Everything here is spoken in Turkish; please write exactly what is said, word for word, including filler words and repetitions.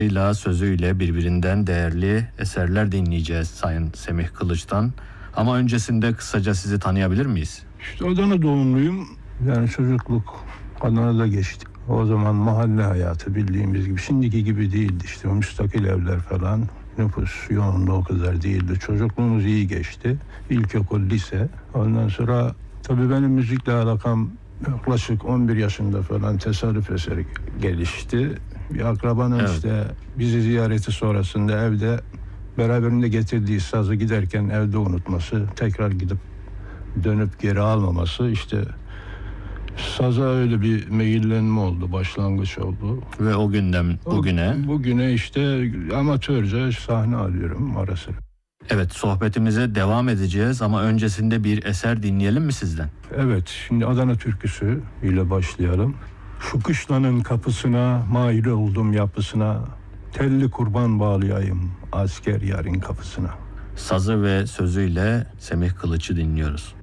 ile sözüyle birbirinden değerli eserler dinleyeceğiz Sayın Semih Kılıç'tan. Ama öncesinde kısaca sizi tanıyabilir miyiz? İşte Adana doğumluyum. Yani çocukluk Adana'da geçti. O zaman mahalle hayatı bildiğimiz gibi. Şimdiki gibi değildi işte. O müstakil evler falan. Nüfus yoğunluğu o kadar değildi. Çocukluğumuz iyi geçti. İlkokul, lise. Ondan sonra tabii benim müzikle alakam yaklaşık on bir yaşında falan tesadüf eseri gelişti. Bir akrabanın Evet. işte bizi ziyareti sonrasında evde beraberinde getirdiği sazı giderken evde unutması, tekrar gidip dönüp geri almaması, işte saza öyle bir meyillenme oldu, başlangıç oldu. Ve o günden bugüne. O, bugüne işte amatörce sahne alıyorum ara sıra. Evet, sohbetimize devam edeceğiz ama öncesinde bir eser dinleyelim mi sizden? Evet, şimdi Adana türküsü ile başlayalım. Şu kışlanın kapısına, mail oldum yapısına, telli kurban bağlayayım asker yarın kapısına. Sazı ve sözüyle Semih Kılıç'ı dinliyoruz.